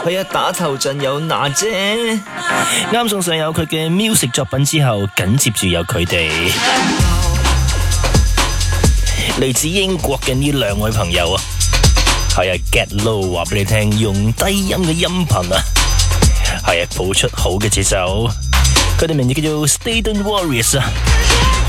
係啊，打頭陣有娜姐， 啱送上有佢嘅 music 作品之後，緊接住有佢哋嚟自英國嘅呢兩位朋友啊，係啊 Get Low 話俾你聽，用低音嘅音頻啊，係啊譜出好嘅節奏，佢哋名字叫做 Stayden Warriors 啊。